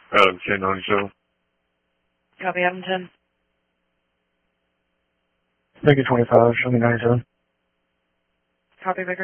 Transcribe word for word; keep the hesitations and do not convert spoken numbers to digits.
Adam ten ninety-seven. Copy, Adam ten. Victor twenty-five, show me ninety-seven. Copy, Victor.